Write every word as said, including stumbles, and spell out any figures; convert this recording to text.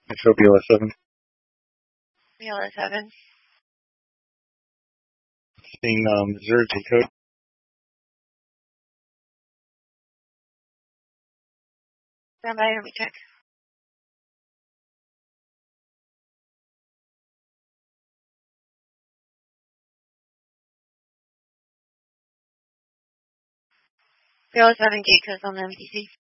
Metro B L S seven. B L S seven. Seeing um, zero J code. Stand by, let me check. B L S seven gate codes on the M T C.